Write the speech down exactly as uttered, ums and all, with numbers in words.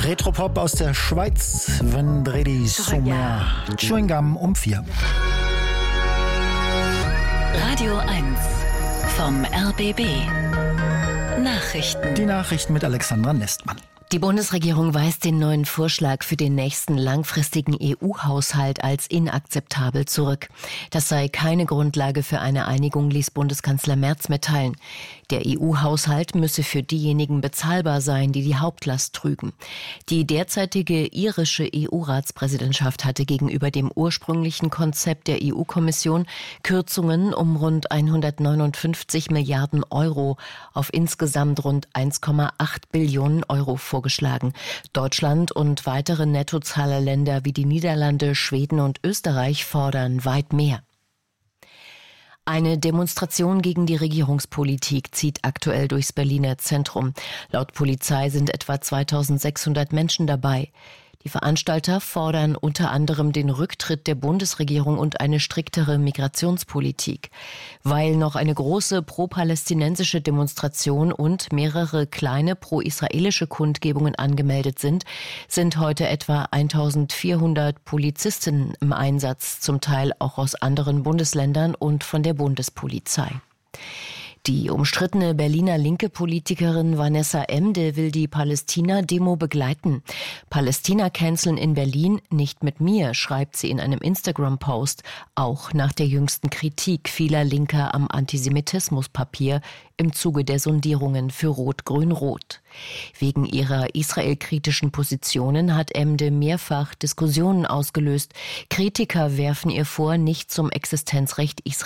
Retropop aus der Schweiz, Vendredi Sommer, Chewing Gum um vier. Radio eins vom R B B. Nachrichten. Die Nachrichten mit Alexandra Nestmann. Die Bundesregierung weist den neuen Vorschlag für den nächsten langfristigen E U-Haushalt als inakzeptabel zurück. Das sei keine Grundlage für eine Einigung, ließ Bundeskanzler Merz mitteilen. Der E U-Haushalt müsse für diejenigen bezahlbar sein, die die Hauptlast trügen. Die derzeitige irische E U-Ratspräsidentschaft hatte gegenüber dem ursprünglichen Konzept der E U-Kommission Kürzungen um rund hundertneunundfünfzig Milliarden Euro auf insgesamt rund eins Komma acht Billionen Euro vorgeschlagen. Deutschland und weitere Nettozahlerländer wie die Niederlande, Schweden und Österreich fordern weit mehr. Eine Demonstration gegen die Regierungspolitik zieht aktuell durchs Berliner Zentrum. Laut Polizei sind etwa zweitausendsechshundert Menschen dabei. Die Veranstalter fordern unter anderem den Rücktritt der Bundesregierung und eine striktere Migrationspolitik. Weil noch eine große pro-palästinensische Demonstration und mehrere kleine pro-israelische Kundgebungen angemeldet sind, sind heute etwa eintausendvierhundert Polizisten im Einsatz, zum Teil auch aus anderen Bundesländern und von der Bundespolizei. Die umstrittene Berliner linke Politikerin Vanessa Emde will die Palästina-Demo begleiten. Palästina canceln in Berlin, nicht mit mir, schreibt sie in einem Instagram-Post, auch nach der jüngsten Kritik vieler Linker am Antisemitismuspapier im Zuge der Sondierungen für Rot-Grün-Rot. Wegen ihrer israelkritischen Positionen hat Emde mehrfach Diskussionen ausgelöst. Kritiker werfen ihr vor, nicht zum Existenzrecht Israels